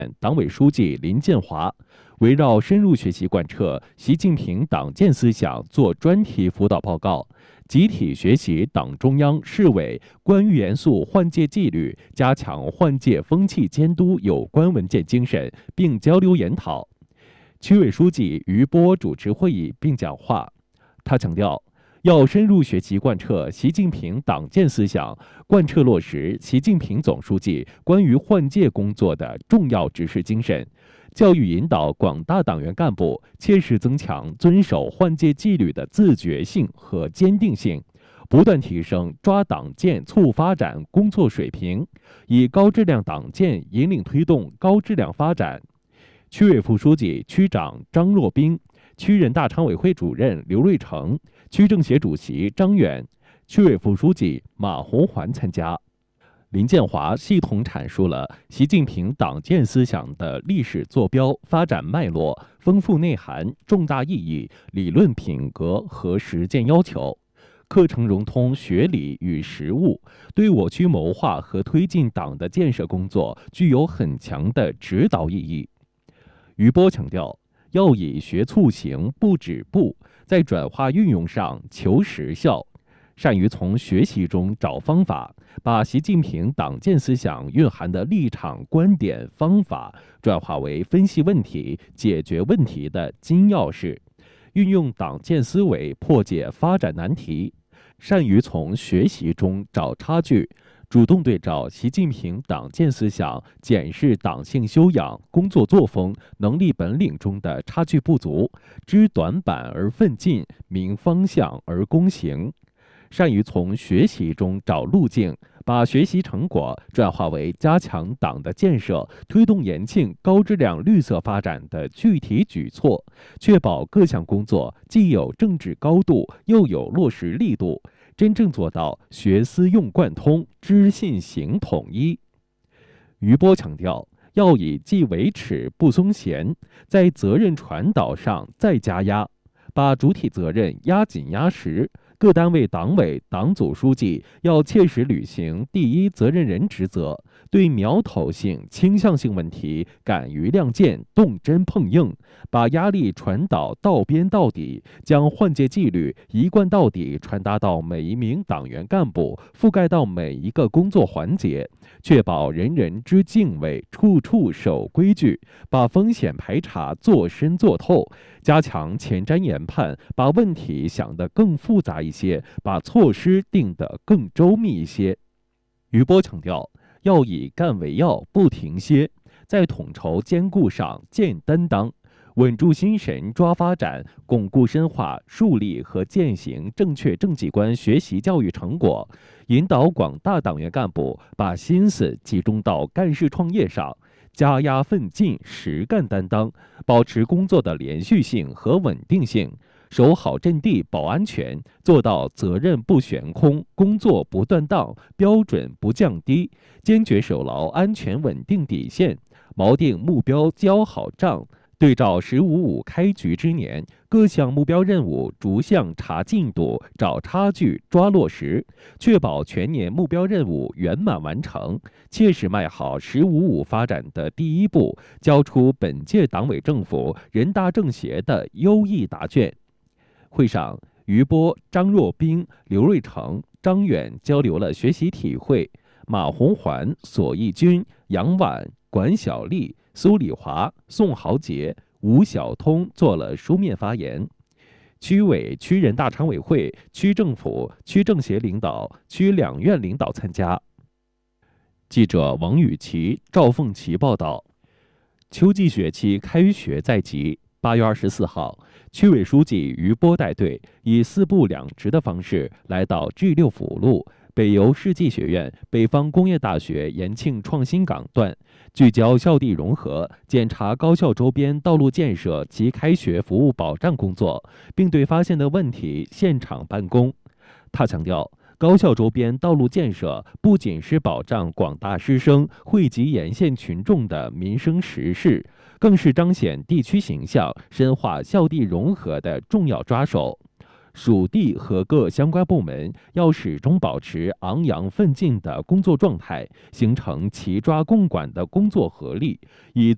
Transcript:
党委书记林建华围绕深入学习贯彻习近平党建思想做专题辅导报告，集体学习党中央、市委关于严肃换届纪律、加强换届风气监督有关文件精神，并交流研讨。区委书记于波主持会议并讲话，他强调，要深入学习贯彻习近平党建思想，贯彻落实习近平总书记关于换届工作的重要指示精神，教育引导广大党员干部切实增强遵守换届纪律的自觉性和坚定性，不断提升抓党建促发展工作水平，以高质量党建引领推动高质量发展。区委副书记、区长张若斌、区人大常委会主任刘瑞成、区政协主席张远、区委副书记马红环参加。林建华系统阐述了习近平党建思想的历史坐标、发展脉络、丰富内涵、重大意义、理论品格和实践要求。课程融通学理与实务，对我区谋划和推进党的建设工作具有很强的指导意义。于波强调，要以学促行不止步，在转化运用上求实效，善于从学习中找方法，把习近平党建思想蕴含的立场、观点、方法转化为分析问题、解决问题的金钥匙，运用党建思维破解发展难题，善于从学习中找差距，主动对照习近平党建思想检视党性修养、工作作风、能力本领中的差距不足，知短板而奋进，明方向而躬行，善于从学习中找路径，把学习成果转化为加强党的建设、推动延庆高质量绿色发展的具体举措，确保各项工作既有政治高度，又有落实力度，真正做到学思用贯通、知信行统一。于波强调，要以既维持不松懈，在责任传导上再加压，把主体责任压紧压实。各单位党委、党组书记要切实履行第一责任人职责，对苗头性、倾向性问题敢于亮剑、动真碰硬，把压力传导到边到底，将换届纪律一贯到底传达到每一名党员干部，覆盖到每一个工作环节，确保人人知敬畏，处处守规矩，把风险排查做深做透，加强前瞻研判，把问题想得更复杂一些，把措施定得更周密一些。于波强调，要以干为要，不停歇，在统筹兼顾上见担当，稳住心神抓发展，巩固深化树立和践行正确政绩观学习教育成果，引导广大党员干部把心思集中到干事创业上，加压奋进，实干担当，保持工作的连续性和稳定性，守好阵地保安全，做到责任不悬空，工作不断档，标准不降低，坚决守牢安全稳定底线，锚定目标交好账，对照“15+5”开局之年，各项目标任务逐项查进度、找差距、抓落实，确保全年目标任务圆满完成，切实迈好“15+5”发展的第一步，交出本届党委政府、人大政协的优异答卷。会上，于波、张若斌、刘瑞成、张远交流了学习体会，马红环、索义军、杨婉、管小丽、苏礼华、宋豪杰、吴晓通做了书面发言。区委、区人大常委会、区政府、区政协领导、区两院领导参加。记者王雨琦、赵凤琪报道。秋季学期开学在即，8月24号，区委书记于波带队以4部2值的方式来到 G6 辅路、北邮世纪学院、北方工业大学延庆创新岗段，聚焦校地融合，检查高校周边道路建设及开学服务保障工作，并对发现的问题现场办公。他强调，高校周边道路建设不仅是保障广大师生、惠及沿线群众的民生实事，更是彰显地区形象、深化校地融合的重要抓手。属地和各相关部门要始终保持昂扬奋进的工作状态，形成齐抓共管的工作合力，以